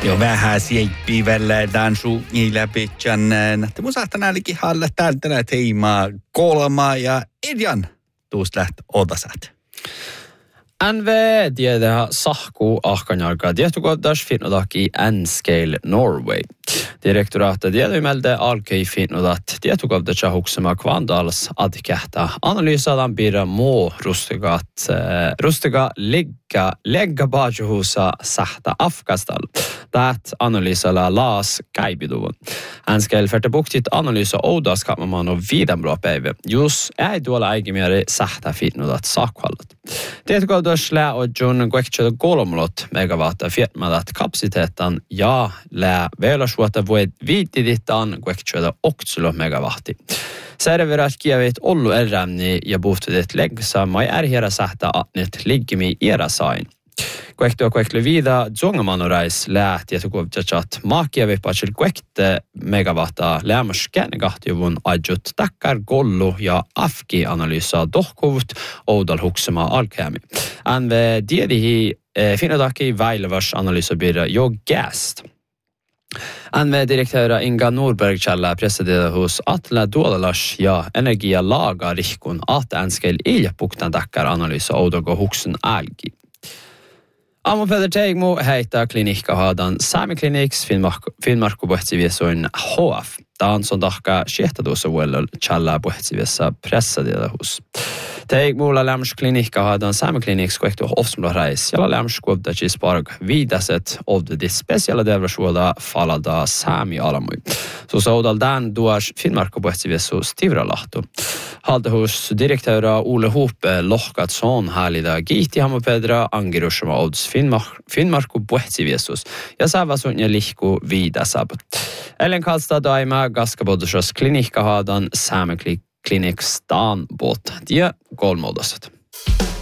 Jo vähän siippiivällädään sun läpitsän. Nähtä mun saattaa näälläkin halla täältä teimaa kolma ja edjan tuosta läht odasat. NV tiedä sahku ahkanjalka tietukohtas finnodaki N-Scale Norway. Direktoraat tiedymältä alkei finnodat tietukohtas huksema kvandals adkähtä analysadan pidä muu rustiga legga bajuhusa sahta afkastal. Tät analysala laas käipiduvun. N-Scale färte buktit analysa oudas kamman och vidan bra päivä. Just ei tuolla aikimieri sahta finnodat sakvallat. Tietukohtas lää on John Gwekchötä 3 megawatta firmadat kapasiteetan ja lää veilasuota voi viittiditaan Gwekchötä 8 megawatti. Serverat kievit ollu erämni ja puhtudit leggsama ja ärhjärä sähtä atnet liggimi erasain. Gwektu vida zongamanorais lähti ja tukovitsat maakiavi patsil gwekte megawatta lämmäskään kahtjuvun ajut takkar gollu ja afki analysa dohkovut oudal huksema alkemi. NV diedihi finnodaki väilevars analysabyrå jo gäst. NV-direktöra Inga Norberg-Källa pressade hos Atla Duolalas ja energia laga rihkun at N-Scale iljapuktan takkar analysa oudogo huksen algi. Amo Peder Teigmo heitä klinikka hadan Sami Clinics Finnmarku puhetsiviessoin HF. Taan son tahka siehtatuussa vuodella Källa puhetsiviessa pressadilla hos. Teigmulla lämms klinikka hadan Sami Clinics kuektu ofsmlareis ja lämms kuobdaci sparg vidaset ovdedi speciala devrasuoda falada Sami alamui. Så saudal dan duas Finnmarku puhetsiviessu Stivralahtu. Haldehus direktöra Ole Hope Lohkatsson härlida giiti Amo Pedra angirusama odds Finnmarku puhetsiviessus ja säväsunja lihku vidasab. Ellen Karlstad daima gaskabodusas klinikka hadan Sami Clinics staan båt. De kolmådasset.